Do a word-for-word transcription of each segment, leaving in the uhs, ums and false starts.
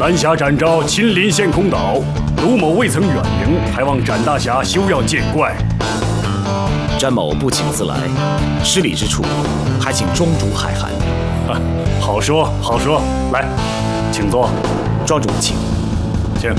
南侠展昭亲临陷空岛，卢某未曾远迎，还望展大侠休要见怪。 詹某不请自来，失礼之处，还请庄主海涵。 啊，好说好说，来，请坐。 庄主请， 请。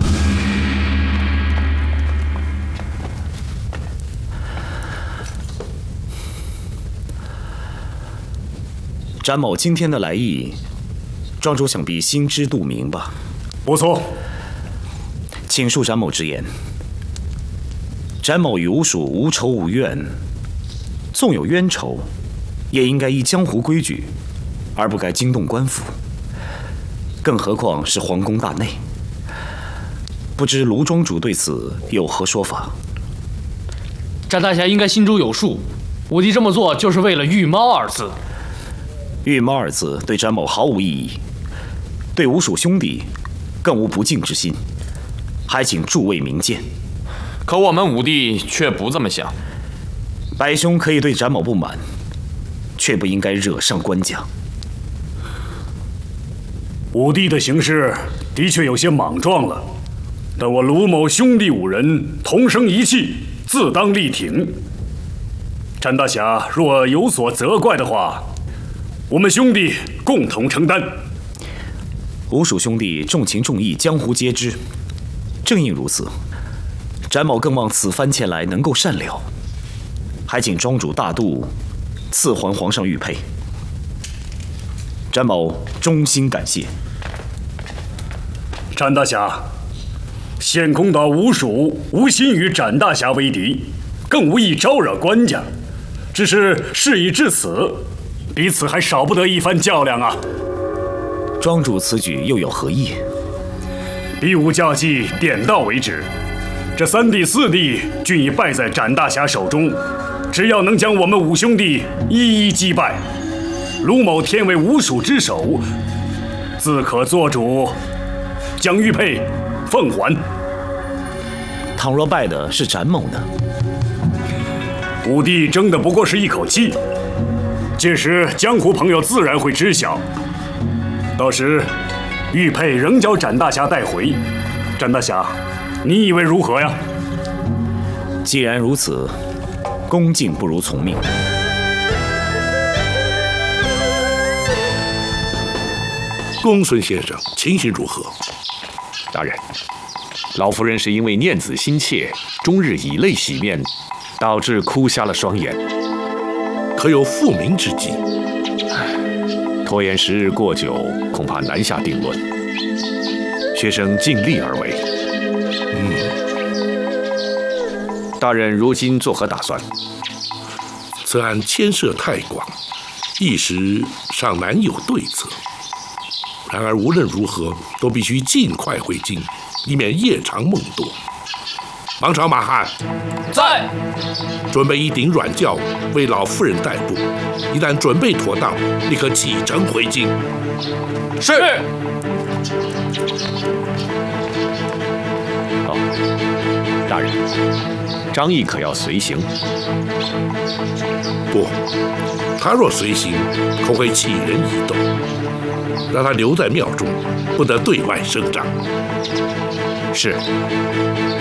詹某今天的来意，庄主想必心知肚明吧？ 不错， 请恕詹某直言。詹某与吴蜀无仇无怨，纵有冤仇，也应该依江湖规矩，而不该惊动官府。更何况是皇宫大内，不知卢庄主对此有何说法？ 詹大侠应该心中有数，武帝这么做就是为了“御猫”二字。 御猫二字对詹某毫无意义，对吴蜀兄弟更无不敬之心，还请诸位明鉴。 可我们武帝却不这么想。 白兄可以对詹某不满，却不应该惹上官家。 武帝的行事的确有些莽撞了，但我卢某兄弟五人同声一气，自当力挺。詹大侠若有所责怪的话，我们兄弟共同承担。 吴蜀兄弟重情重义，江湖皆知。正因如此，詹某更望此番前来能够善了，还请庄主大度，赐还皇上玉佩。詹某衷心感谢。 詹大侠，陷空岛吴蜀无心与展大侠为敌，更无意招惹官家，只是事已至此，彼此还少不得一番较量啊！ 庄主此举又有何意？ 比武教技点到为止，这三弟四弟均已败在展大侠手中，只要能将我们五兄弟一一击败，卢某天为吴蜀之首，自可做主，将玉佩奉还。 倘若败的是展某呢？ 武帝争的不过是一口气，届时江湖朋友自然会知晓。到时玉佩仍交展大侠带回。展大侠，你以为如何呀？ 既然如此，恭敬不如从命。 公孙先生，情形如何？ 大人，老夫人是因为念子心切，终日以泪洗面，导致哭瞎了双眼。 可有复明之计？ 拖延时日过久，恐怕难下定论。学生尽力而为。 嗯， 大人如今作何打算？ 此案牵涉太广，一时尚难有对策。然而无论如何，都必须尽快回京，以免夜长梦多。王朝马汉在， 准备一顶软轿为老夫人带路，一旦准备妥当，立刻启程回京。 是。 好，大人，张毅可要随行？ 不，他若随行，恐会起人疑窦。让他留在庙中，不得对外声张。 是。